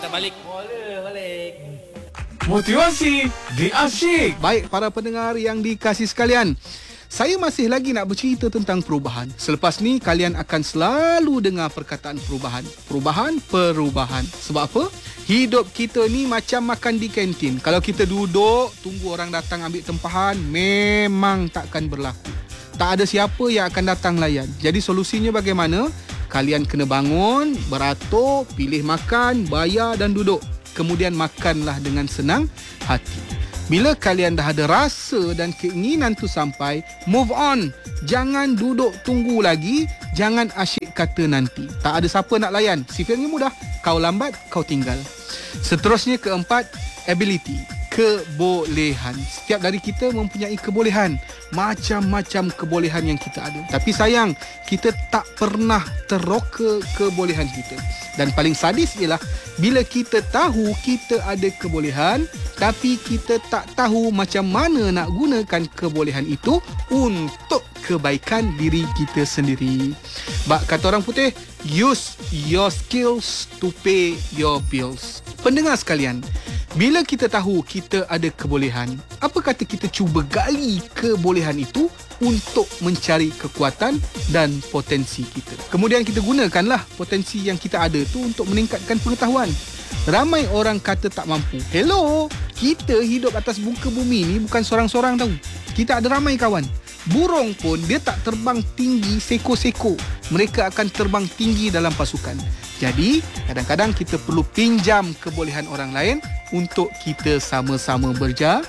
Kita balik. Boleh balik. Motivasi di Asyik. Baik para pendengar yang dikasihi sekalian, saya masih lagi nak bercerita tentang perubahan. Selepas ni kalian akan selalu dengar perkataan perubahan. Perubahan. Sebab apa? Hidup kita ni macam makan di kantin. Kalau kita duduk tunggu orang datang ambil tempahan, memang takkan berlaku. Tak ada siapa yang akan datang layan. Jadi solusinya bagaimana? Kalian kena bangun, beratur, pilih makan, bayar dan duduk. Kemudian makanlah dengan senang hati. Bila kalian dah ada rasa dan keinginan tu sampai, move on. Jangan duduk tunggu lagi. Jangan asyik kata nanti. Tak ada siapa nak layan. Sifatnya mudah. Kau lambat, kau tinggal. Seterusnya keempat, ability. Kebolehan. Setiap dari kita mempunyai kebolehan. Macam-macam kebolehan yang kita ada. Tapi sayang, kita tak pernah teroka kebolehan kita. Dan paling sadis ialah bila kita tahu kita ada kebolehan, tapi kita tak tahu macam mana nak gunakan kebolehan itu untuk kebaikan diri kita sendiri. Kata orang putih, use your skills to pay your bills. Pendengar sekalian, bila kita tahu kita ada kebolehan, apa kata kita cuba gali kebolehan itu untuk mencari kekuatan dan potensi kita. Kemudian kita gunakanlah potensi yang kita ada tu untuk meningkatkan pengetahuan. Ramai orang kata tak mampu. Hello, kita hidup atas muka bumi ni bukan seorang-seorang tahu. Kita ada ramai kawan. Burung pun dia tak terbang tinggi seko-seko. Mereka akan terbang tinggi dalam pasukan. Jadi, kadang-kadang kita perlu pinjam kebolehan orang lain untuk kita sama-sama berjaya.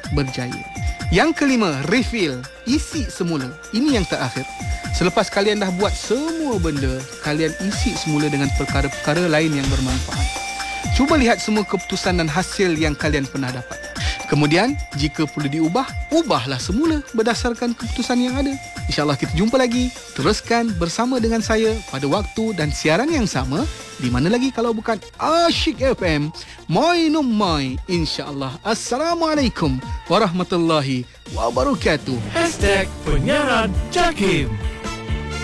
Yang kelima, refill. Isi semula. Ini yang terakhir. Selepas kalian dah buat semua benda, kalian isi semula dengan perkara-perkara lain yang bermanfaat. Cuba lihat semua keputusan dan hasil yang kalian pernah dapat. Kemudian, jika perlu diubah, ubahlah semula berdasarkan keputusan yang ada. InsyaAllah kita jumpa lagi. Teruskan bersama dengan saya pada waktu dan siaran yang sama. Di mana lagi kalau bukan Asyik FM. Moinum Moi. InsyaAllah. Assalamualaikum warahmatullahi wabarakatuh. #penyiaran Jakim.